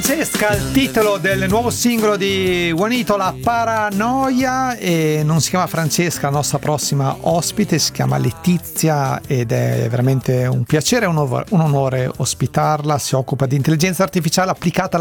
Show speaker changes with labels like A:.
A: Francesca, il titolo del nuovo singolo di Juanito, La Paranoia, e non si chiama Francesca, la nostra prossima ospite si chiama Letizia ed è veramente un piacere e un onore ospitarla. Si occupa di intelligenza artificiale applicata